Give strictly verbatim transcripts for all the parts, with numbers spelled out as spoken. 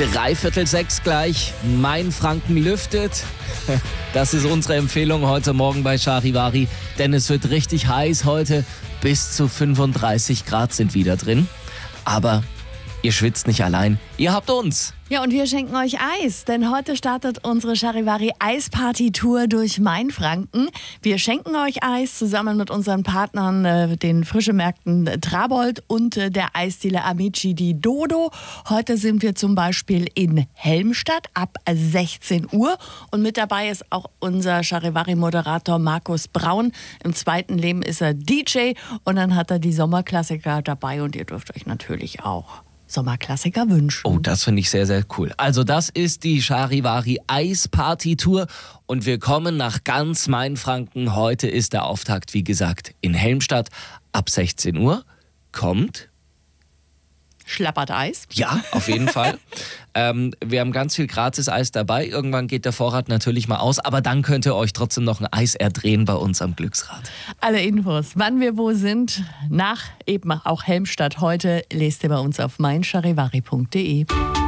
Dreiviertel sechs gleich. Mein Franken lüftet. Das ist unsere Empfehlung heute Morgen bei Charivari, denn es wird richtig heiß heute. Bis zu fünfunddreißig Grad sind wieder drin. Aber ihr schwitzt nicht allein, ihr habt uns. Ja, und wir schenken euch Eis, denn heute startet unsere Charivari Eisparty-Tour durch Mainfranken. Wir schenken euch Eis zusammen mit unseren Partnern, äh, den Frischemärkten Trabold und äh, der Eisdiele Amici di Dodo. Heute sind wir zum Beispiel in Helmstadt ab sechzehn Uhr und mit dabei ist auch unser Charivari-Moderator Markus Braun. Im zweiten Leben ist er D J und dann hat er die Sommerklassiker dabei und ihr dürft euch natürlich auch Sommerklassiker wünschen. Oh, das finde ich sehr, sehr cool. Also das ist die Charivari Eisparty-Tour und wir kommen nach ganz Mainfranken. Heute ist der Auftakt, wie gesagt, in Helmstadt ab sechzehn Uhr. Kommt Schlappert Eis? Ja, auf jeden Fall. ähm, wir haben ganz viel Gratis-Eis dabei. Irgendwann geht der Vorrat natürlich mal aus, aber dann könnt ihr euch trotzdem noch ein Eis erdrehen bei uns am Glücksrad. Alle Infos, wann wir wo sind, nach eben auch Helmstadt heute, lest ihr bei uns auf mein charivari punkt de.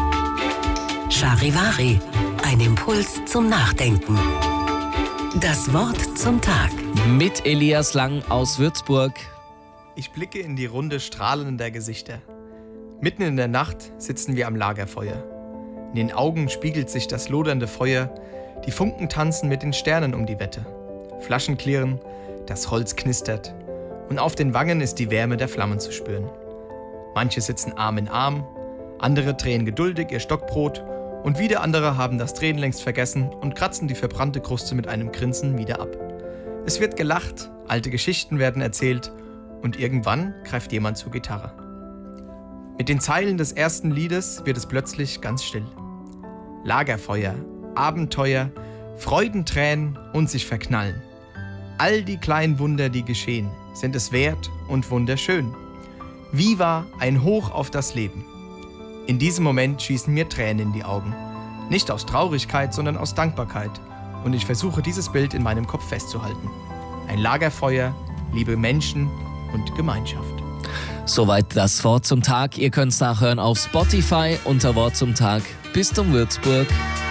Charivari, ein Impuls zum Nachdenken. Das Wort zum Tag. Mit Elias Lang aus Würzburg. Ich blicke in die Runde strahlender Gesichter. Mitten in der Nacht sitzen wir am Lagerfeuer. In den Augen spiegelt sich das lodernde Feuer, die Funken tanzen mit den Sternen um die Wette. Flaschen klirren, das Holz knistert und auf den Wangen ist die Wärme der Flammen zu spüren. Manche sitzen Arm in Arm, andere drehen geduldig ihr Stockbrot und wieder andere haben das Drehen längst vergessen und kratzen die verbrannte Kruste mit einem Grinsen wieder ab. Es wird gelacht, alte Geschichten werden erzählt und irgendwann greift jemand zur Gitarre. Mit den Zeilen des ersten Liedes wird es plötzlich ganz still. Lagerfeuer, Abenteuer, Freudentränen und sich verknallen. All die kleinen Wunder, die geschehen, sind es wert und wunderschön. Viva, ein Hoch auf das Leben. In diesem Moment schießen mir Tränen in die Augen. Nicht aus Traurigkeit, sondern aus Dankbarkeit. Und ich versuche, dieses Bild in meinem Kopf festzuhalten. Ein Lagerfeuer, liebe Menschen und Gemeinschaft. Soweit das Wort zum Tag. Ihr könnt es nachhören auf Spotify unter Wort zum Tag. Bis zum Würzburg.